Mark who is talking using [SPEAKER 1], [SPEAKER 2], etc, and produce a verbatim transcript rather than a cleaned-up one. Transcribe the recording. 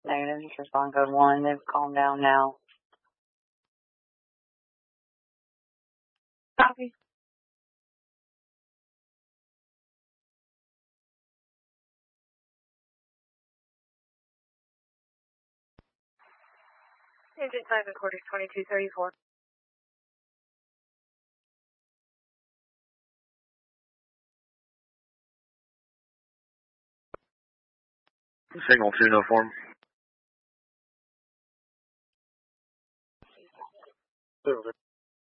[SPEAKER 1] Negative, just respond code one. They've calmed down now. Copy. Agent five and quarters twenty-two thirty-four.
[SPEAKER 2] Signal two, no form.
[SPEAKER 3] Over.